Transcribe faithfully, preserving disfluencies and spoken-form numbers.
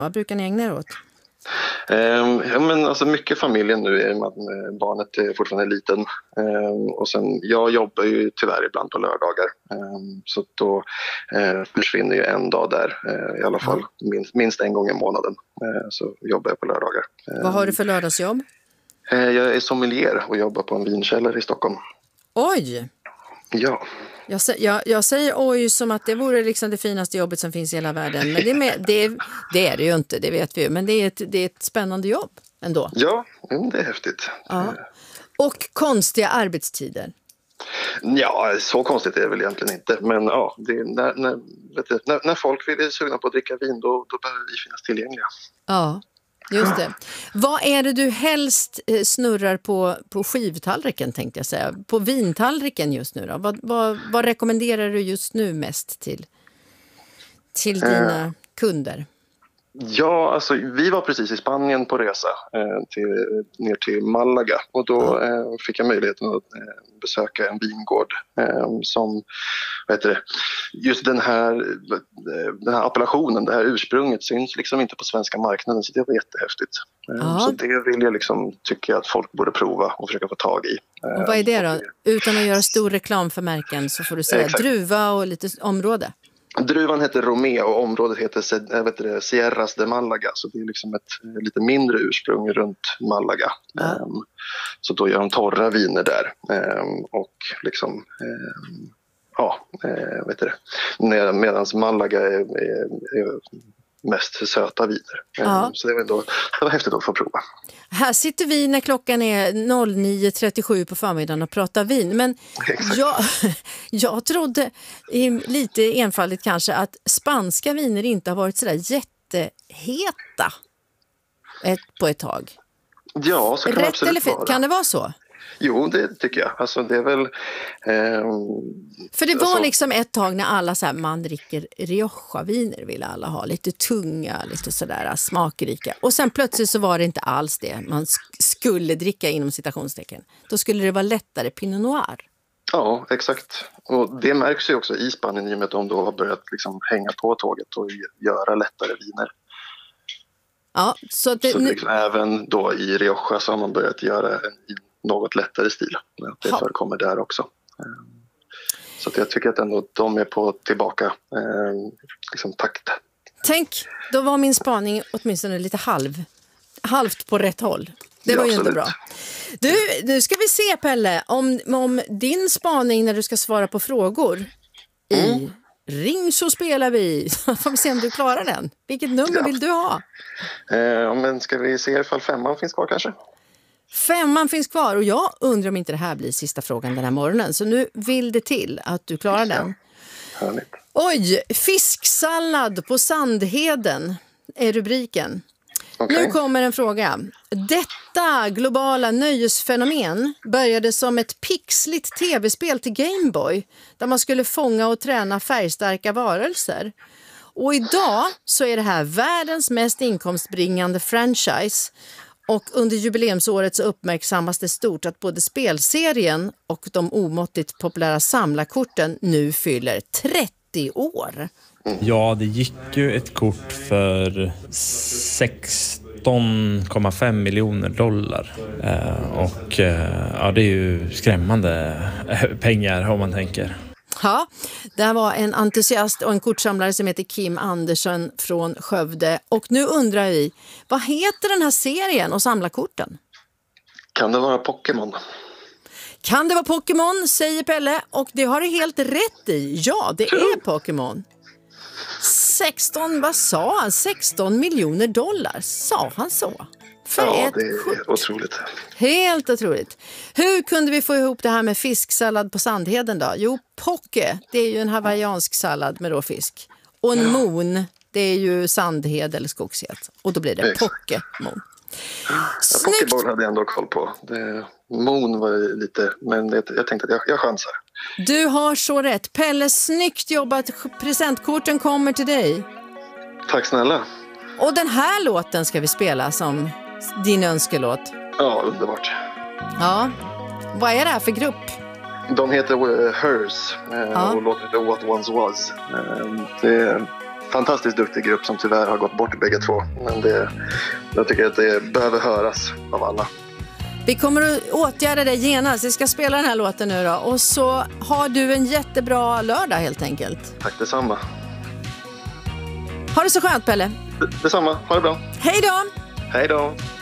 Vad brukar ni ägna er åt? Um, ja, men alltså mycket familjen nu är att barnet är fortfarande liten. Um, och sen, jag jobbar ju tyvärr ibland på lördagar. Um, så då uh, försvinner ju en dag där. Uh, I alla fall ja. minst, minst en gång i månaden. Uh, så jobbar jag på lördagar. Um, Vad har du för lördagsjobb? Uh, jag är sommelier och jobbar på en vinkällare i Stockholm. Oj! Ja. Jag, jag, jag säger oj som att det vore liksom det finaste jobbet som finns i hela världen. Men det är, med, det, är, det är det ju inte, det vet vi ju. Men det är ett, det är ett spännande jobb ändå. Ja, det är häftigt. Ja. Och konstiga arbetstider. Ja, så konstigt är det väl egentligen inte. Men ja, det är när, när, vet du, när, när folk vill sugna på att dricka vin, då, då behöver vi finnas tillgängliga. Ja. Just det. Vad är det du helst snurrar på, på skivtallriken, tänkte jag säga? På vintallriken just nu då? Vad, vad, vad rekommenderar du just nu mest till, till dina eh, kunder? Ja, alltså vi var precis i Spanien på resa eh, till, ner till Malaga. Och då ja. eh, fick jag möjligheten att eh, besöka en vingård eh, som, vad heter det, just den här, den här appellationen, det här ursprunget syns liksom inte på svenska marknaden, så det var jättehäftigt. Eh, ja. Så det vill jag liksom, tycker jag att folk borde prova och försöka få tag i. Eh, och vad är det då? Utan att göra stor reklam för märken så får du säga exakt. Druva och lite område. Druvan heter Romeo och området heter jag vet det, Sierras de Malaga, så det är liksom ett lite mindre ursprung runt Malaga. Ja. Um, så då gör de torra viner där um, och liksom um, ja, uh, vet det, Med, medans Malaga är, är, är mest söta viner. Ja. Um, så det var, ändå, det var häftigt att få prova. Här sitter vi när klockan är nio trettiosju på förmiddagen och pratar vin. Men jag, jag trodde lite enfaldigt kanske att spanska viner inte har varit sådär jätteheta ett, på ett tag. Ja, så kan Rätt det absolut eller fel? vara. Kan det vara så? Jo, det tycker jag. Alltså det är väl... Eh, För det var alltså, liksom ett tag när alla så här, man dricker Rioja-viner ville alla ha. Lite tunga, lite sådär smakrika. Och sen plötsligt så var det inte alls det man skulle dricka inom citationstecken. Då skulle det vara lättare Pinot Noir. Ja, exakt. Och det märks ju också i Spanien i och med att de då har börjat liksom hänga på tåget och göra lättare viner. Ja, så det, så liksom, nu... även då i Rioja så har man börjat göra en något lättare stil. Det ha. förekommer där också. Så att jag tycker att ändå de är på tillbaka eh, liksom takt. Tänk, då var min spaning åtminstone lite halv, halvt på rätt håll. Det ja, var ju absolut. inte bra. Du, nu ska vi se Pelle, om, om din spaning när du ska svara på frågor mm. i Ring så spelar vi. Så får vi se om du klarar den. Vilket nummer ja. vill du ha? Eh, men ska vi se ifall femman finns kvar kanske? Femman finns kvar och jag undrar om inte det här blir sista frågan den här morgonen. Så nu vill det till att du klarar den. Ja, härligt. Oj, fisksallad på Sandheden är rubriken. Okay. Nu kommer en fråga. Detta globala nöjesfenomen började som ett pixligt tv-spel till Game Boy där man skulle fånga och träna färgstarka varelser. Och idag så är det här världens mest inkomstbringande franchise. Och under jubileumsåret så uppmärksammas det stort att både spelserien och de omåttligt populära samlarkorten nu fyller trettio år. Ja, det gick ju ett kort för sexton komma fem miljoner dollar. Eh, och eh, ja, det är ju skrämmande pengar om man tänker. Ja, det var en entusiast och en kortsamlare som heter Kim Andersson från Skövde. Och nu undrar vi, vad heter den här serien och samlarkorten? Kan det vara Pokémon? Kan det vara Pokémon, säger Pelle. Och det har du helt rätt i. Ja, det är Pokémon. sexton, vad sa han? sexton miljoner dollar, sa han så? För ja, ett det är kort. Otroligt. Helt otroligt. Hur kunde vi få ihop det här med fisksallad på Sandheden då? Jo, poke, det är ju en hawaiiansk sallad med råfisk. Och en ja. mon, det är ju sandhed eller skogsget. Och då blir det Pokémon. Ja, Pokéball hade jag ändå koll på. Det, mon var lite, men det, jag tänkte att jag, jag chansar. Du har så rätt. Pelle, snyggt jobbat. Presentkorten kommer till dig. Tack snälla. Och den här låten ska vi spela som din önskelåt. Ja, underbart. Ja. Vad är det här för grupp? De heter uh, Hers uh, ja. och låten heter What Once Was. Uh, det, fantastiskt duktig grupp som tyvärr har gått bort bägge två. Men det, jag tycker att det behöver höras av alla. Vi kommer att åtgärda det genast. Vi ska spela den här låten nu då. Och så har du en jättebra lördag helt enkelt. Tack detsamma. Ha det så skönt, Pelle. D- detsamma, ha det bra. Hej då! Hej då!